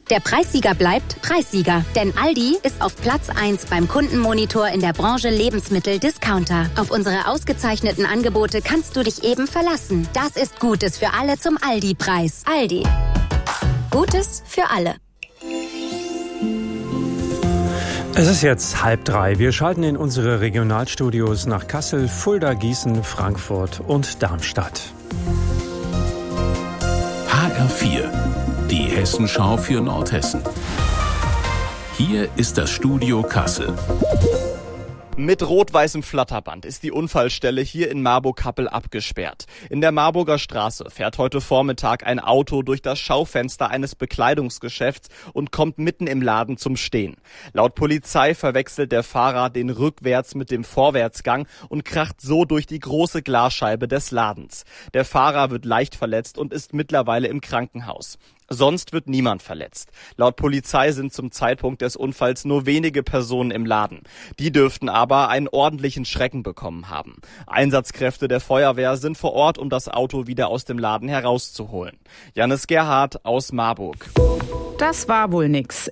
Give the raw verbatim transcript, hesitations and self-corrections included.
Der Preissieger bleibt Preissieger. Denn Aldi ist auf Platz eins beim Kundenmonitor in der Branche Lebensmittel-Discounter. Auf unsere ausgezeichneten Angebote kannst du dich eben verlassen. Das ist Gutes für alle zum Aldi-Preis. Aldi. Gutes für alle. Es ist jetzt halb drei. Wir schalten in unsere Regionalstudios nach Kassel, Fulda, Gießen, Frankfurt und Darmstadt. H R vier, die Hessenschau für Nordhessen. Hier ist das Studio Kassel. Mit rot-weißem Flatterband ist die Unfallstelle hier in Marburg-Kappel abgesperrt. In der Marburger Straße fährt heute Vormittag ein Auto durch das Schaufenster eines Bekleidungsgeschäfts und kommt mitten im Laden zum Stehen. Laut Polizei verwechselt der Fahrer den Rückwärts mit dem Vorwärtsgang und kracht so durch die große Glasscheibe des Ladens. Der Fahrer wird leicht verletzt und ist mittlerweile im Krankenhaus. Sonst wird niemand verletzt. Laut Polizei sind zum Zeitpunkt des Unfalls nur wenige Personen im Laden. Die dürften aber einen ordentlichen Schrecken bekommen haben. Einsatzkräfte der Feuerwehr sind vor Ort, um das Auto wieder aus dem Laden herauszuholen. Jannis Gerhardt aus Marburg. Das war wohl nix.